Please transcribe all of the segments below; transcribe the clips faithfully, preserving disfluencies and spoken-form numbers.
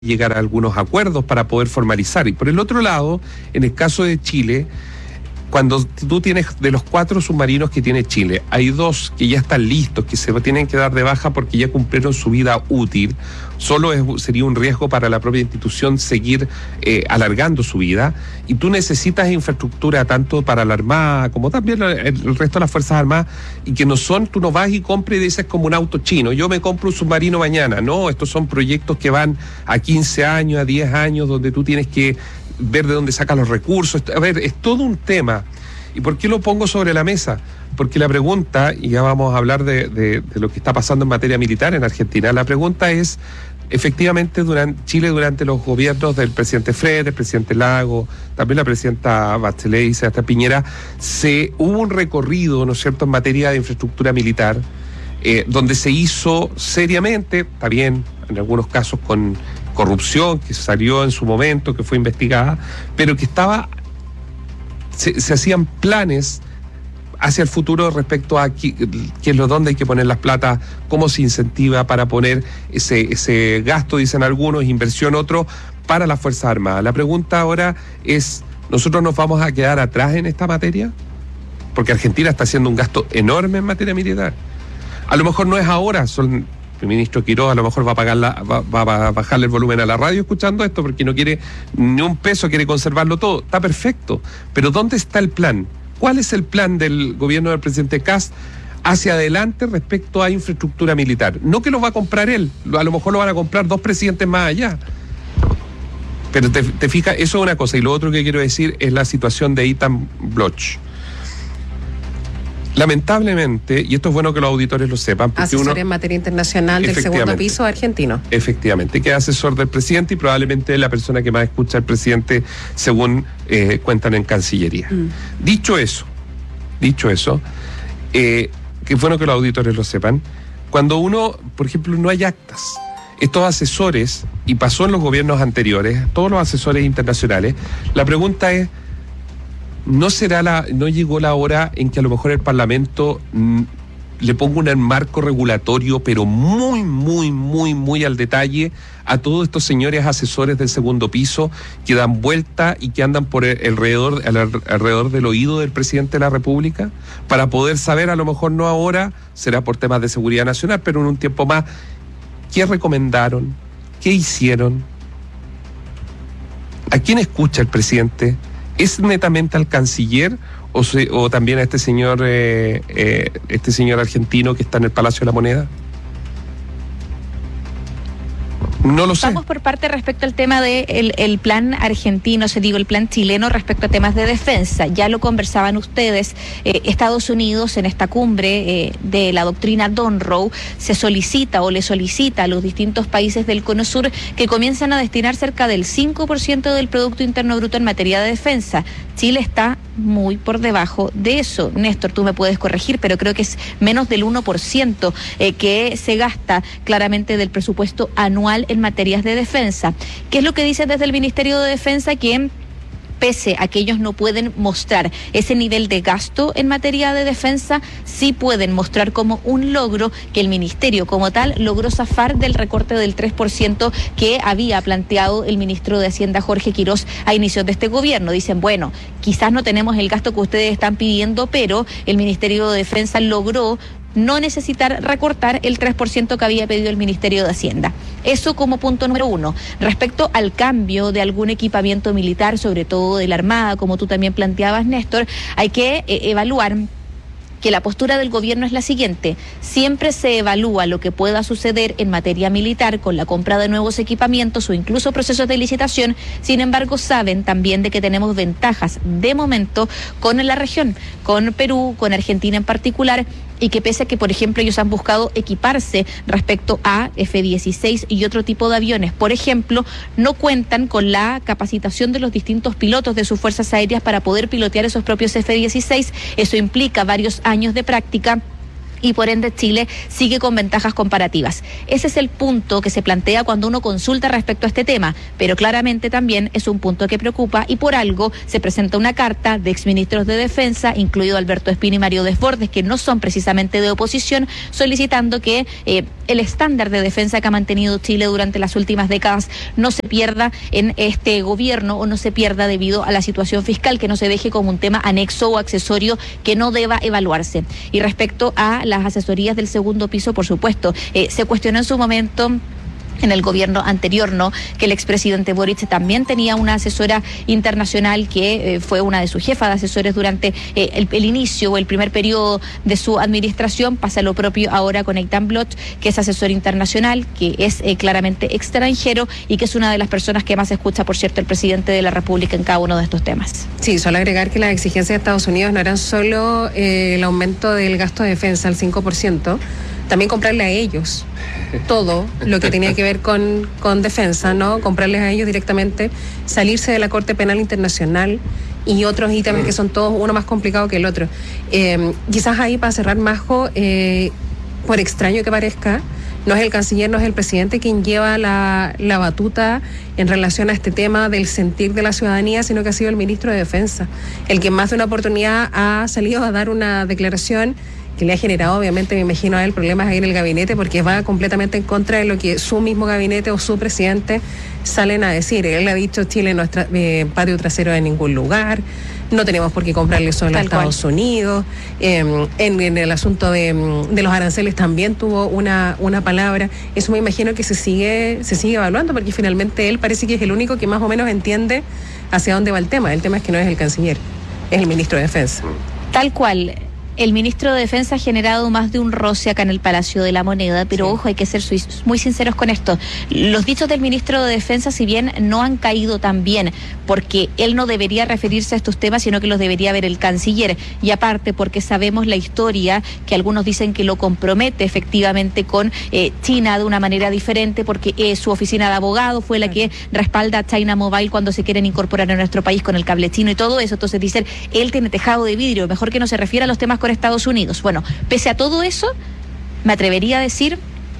llegar a algunos acuerdos para poder formalizar. Y por el otro lado, en el caso de Chile, cuando tú tienes de los cuatro submarinos que tiene Chile, hay dos que ya están listos, que se tienen que dar de baja porque ya cumplieron su vida útil. Solo es, sería un riesgo para la propia institución seguir eh, alargando su vida. Y tú necesitas infraestructura tanto para la Armada como también el, el resto de las Fuerzas Armadas, y que no son, tú no vas y compras y dices como un auto chino, yo me compro un submarino mañana. No, estos son proyectos que van a quince años, a diez años, donde tú tienes que ver de dónde sacan los recursos. A ver, es todo un tema. ¿Y por qué lo pongo sobre la mesa? Porque la pregunta, y ya vamos a hablar de, de, de lo que está pasando en materia militar en Argentina, la pregunta es, efectivamente, durante Chile, durante los gobiernos del presidente Frey, del presidente Lago, también la presidenta Bachelet y Sebastián Piñera, se, hubo un recorrido, ¿no es cierto?, en materia de infraestructura militar, eh, donde se hizo seriamente, está bien, en algunos casos con corrupción que salió en su momento, que fue investigada, pero que estaba, se, se hacían planes hacia el futuro respecto a qué, qué es lo dónde hay que poner las plata, cómo se incentiva para poner ese, ese gasto, dicen algunos, inversión otro, para las Fuerzas Armadas. La pregunta ahora es, ¿nosotros nos vamos a quedar atrás en esta materia? Porque Argentina está haciendo un gasto enorme en materia militar. A lo mejor no es ahora, son... El ministro Quiroz a lo mejor va a pagar la, va, va a bajarle el volumen a la radio escuchando esto porque no quiere ni un peso, quiere conservarlo todo. Está perfecto. Pero ¿dónde está el plan? ¿Cuál es el plan del gobierno del presidente Kast hacia adelante respecto a infraestructura militar? No que lo va a comprar él, a lo mejor lo van a comprar dos presidentes más allá. Pero te, te fijas, eso es una cosa. Y lo otro que quiero decir es la situación de Ethan Bloch. Lamentablemente, y esto es bueno que los auditores lo sepan, porque asesor uno, en materia internacional del segundo piso argentino. Efectivamente, que es asesor del presidente y probablemente la persona que más escucha al presidente, según eh, cuentan en Cancillería. Mm. Dicho eso, dicho eso, eh, que es bueno que los auditores lo sepan, cuando uno, por ejemplo, no hay actas, estos asesores, y pasó en los gobiernos anteriores, todos los asesores internacionales, la pregunta es, ¿No será la, no llegó la hora en que a lo mejor el Parlamento mm, le ponga un marco regulatorio, pero muy, muy, muy, muy al detalle a todos estos señores asesores del segundo piso que dan vuelta y que andan por el, alrededor, el, alrededor del oído del presidente de la República, para poder saber, a lo mejor no ahora, será por temas de seguridad nacional, pero en un tiempo más, qué recomendaron, qué hicieron, a quién escucha el presidente? ¿Es netamente al canciller o, se, o también a este señor eh, eh, este señor argentino que está en el Palacio de la Moneda? No lo sé. Vamos por parte respecto al tema del de el plan argentino, se digo el plan chileno respecto a temas de defensa. Ya lo conversaban ustedes, eh, Estados Unidos en esta cumbre eh, de la doctrina Monroe se solicita o le solicita a los distintos países del Cono Sur que comiencen a destinar cerca del cinco por ciento del Producto Interno Bruto en materia de defensa. Chile está muy por debajo de eso. Néstor, tú me puedes corregir, pero creo que es menos del uno por ciento eh, que se gasta claramente del presupuesto anual en materias de defensa. ¿Qué es lo que dicen desde el Ministerio de Defensa? Que pese a que ellos no pueden mostrar ese nivel de gasto en materia de defensa, sí pueden mostrar como un logro que el ministerio como tal logró zafar del recorte del tres por ciento que había planteado el ministro de Hacienda Jorge Quiroz a inicios de este gobierno. Dicen, bueno, quizás no tenemos el gasto que ustedes están pidiendo, pero el Ministerio de Defensa logró no necesitar recortar el tres por ciento que había pedido el Ministerio de Hacienda. Eso como punto número uno. Respecto al cambio de algún equipamiento militar, sobre todo de la Armada, como tú también planteabas, Néstor, hay que eh, evaluar que la postura del gobierno es la siguiente: siempre se evalúa lo que pueda suceder en materia militar con la compra de nuevos equipamientos o incluso procesos de licitación. Sin embargo, saben también de que tenemos ventajas de momento con la región, con Perú, con Argentina en particular, y que pese a que, por ejemplo, ellos han buscado equiparse respecto a F dieciséis y otro tipo de aviones, por ejemplo, no cuentan con la capacitación de los distintos pilotos de sus fuerzas aéreas para poder pilotear esos propios F dieciséis. Eso implica varios años de práctica y por ende Chile sigue con ventajas comparativas. Ese es el punto que se plantea cuando uno consulta respecto a este tema, pero claramente también es un punto que preocupa y por algo se presenta una carta de exministros de Defensa, incluido Alberto Espina y Mario Desbordes, que no son precisamente de oposición, solicitando que eh, el estándar de defensa que ha mantenido Chile durante las últimas décadas no se pierda en este gobierno o no se pierda debido a la situación fiscal, que no se deje como un tema anexo o accesorio que no deba evaluarse. Y respecto a las asesorías del segundo piso, por supuesto, eh, se cuestionó en su momento en el gobierno anterior, ¿no?, que el expresidente Boric también tenía una asesora internacional que eh, fue una de sus jefas de asesores durante eh, el, el inicio o el primer periodo de su administración. Pasa lo propio ahora con Eitan Bloch, que es asesor internacional, que es eh, claramente extranjero y que es una de las personas que más escucha, por cierto, el presidente de la República en cada uno de estos temas. Sí, solo agregar que las exigencias de Estados Unidos no eran solo eh, el aumento del gasto de defensa al cinco por ciento, también comprarle a ellos todo lo que tenía que ver con, con defensa, ¿no? Comprarles a ellos directamente, salirse de la Corte Penal Internacional y otros ítems que son todos uno más complicado que el otro. Eh, quizás ahí, para cerrar, Majo, eh, por extraño que parezca, no es el canciller, no es el presidente quien lleva la, la batuta en relación a este tema del sentir de la ciudadanía, sino que ha sido el ministro de Defensa, el que en más de una oportunidad ha salido a dar una declaración que le ha generado, obviamente, me imagino a él, problemas ahí en el gabinete, porque va completamente en contra de lo que su mismo gabinete o su presidente salen a decir. Él ha dicho: Chile no es tra- eh, patio trasero de ningún lugar, no tenemos por qué comprarle solo a Estados Unidos. Eh, en, en el asunto de, de los aranceles también tuvo una, una palabra. Eso me imagino que se sigue, se sigue evaluando, porque finalmente él parece que es el único que más o menos entiende hacia dónde va el tema. El tema es que no es el canciller, es el ministro de Defensa. Tal cual. El ministro de Defensa ha generado más de un roce acá en el Palacio de la Moneda, pero sí, ojo, hay que ser muy sinceros con esto. Los dichos del ministro de Defensa, si bien no han caído tan bien, porque él no debería referirse a estos temas, sino que los debería ver el canciller. Y aparte, porque sabemos la historia, que algunos dicen que lo compromete efectivamente con eh, China de una manera diferente, porque eh, su oficina de abogado fue la que respalda a China Mobile cuando se quieren incorporar a nuestro país con el cable chino y todo eso. Entonces dicen, él tiene tejado de vidrio, mejor que no se refiera a los temas con Estados Unidos. Bueno, pese a todo eso, me atrevería a decir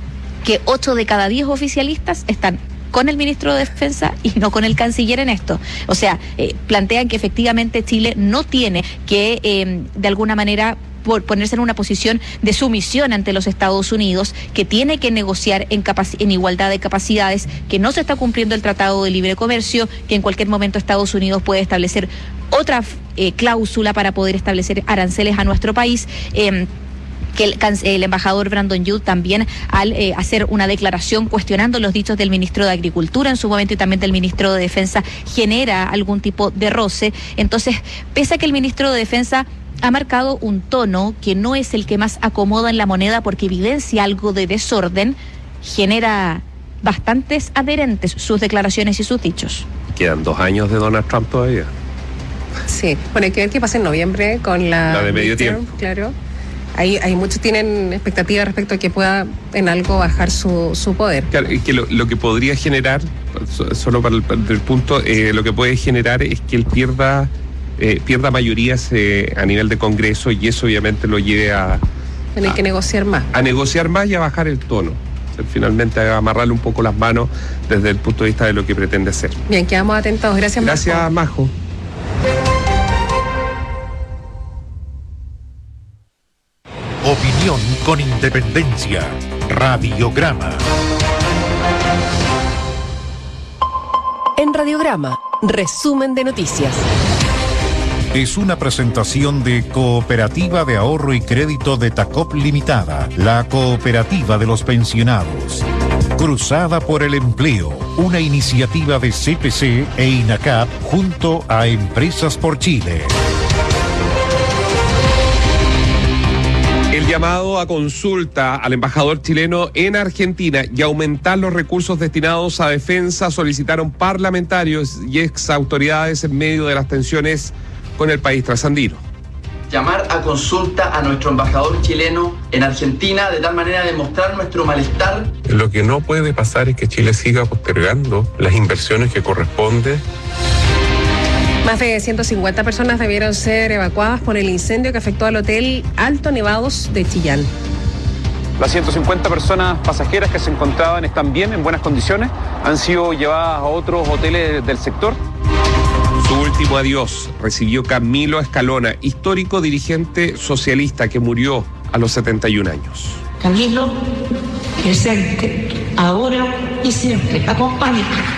que ocho de cada diez oficialistas están con el ministro de Defensa y no con el canciller en esto. O sea, eh, plantean que efectivamente Chile no tiene que, eh, de alguna manera, por ponerse en una posición de sumisión ante los Estados Unidos, que tiene que negociar en, capac- en igualdad de capacidades, que no se está cumpliendo el Tratado de Libre Comercio, que en cualquier momento Estados Unidos puede establecer otra eh, cláusula para poder establecer aranceles a nuestro país. Eh, que el, el embajador Brandon Young también, al eh, hacer una declaración cuestionando los dichos del ministro de Agricultura en su momento y también del ministro de Defensa, genera algún tipo de roce. Entonces, pese a que el ministro de Defensa ha marcado un tono que no es el que más acomoda en la moneda porque evidencia algo de desorden, genera bastantes adherentes sus declaraciones y sus dichos. Quedan dos años de Donald Trump todavía. Sí, bueno, hay que ver qué pasa en noviembre con la... La de medio tiempo. Claro. Hay, hay muchos tienen expectativas respecto a que pueda en algo bajar su, su poder. Claro, y que lo, lo que podría generar, solo para el, para el punto, eh, lo que puede generar es que él pierda eh, pierda mayorías eh, a nivel de Congreso, y eso obviamente lo lleve a... Tiene que negociar más. A negociar más y a bajar el tono. O sea, finalmente a amarrarle un poco las manos desde el punto de vista de lo que pretende hacer. Bien, quedamos atentos. Gracias, Majo. Gracias, Majo. Opinión con independencia. Radiograma. En Radiograma, resumen de noticias. Es una presentación de Cooperativa de Ahorro y Crédito de Tacop Limitada, la cooperativa de los pensionados. Cruzada por el Empleo, una iniciativa de C P C e INACAP junto a Empresas por Chile. El llamado a consulta al embajador chileno en Argentina y aumentar los recursos destinados a defensa solicitaron parlamentarios y ex autoridades en medio de las tensiones con el país trasandino. Llamar a consulta a nuestro embajador chileno en Argentina de tal manera de mostrar nuestro malestar. Lo que no puede pasar es que Chile siga postergando las inversiones que corresponden. Más de ciento cincuenta personas debieron ser evacuadas por el incendio que afectó al hotel Alto Nevados de Chillán. Las ciento cincuenta personas pasajeras que se encontraban están bien, en buenas condiciones, han sido llevadas a otros hoteles del sector. Su último adiós recibió Camilo Escalona, histórico dirigente socialista que murió a los setenta y un años. Camilo, presente, ahora y siempre, acompáñame.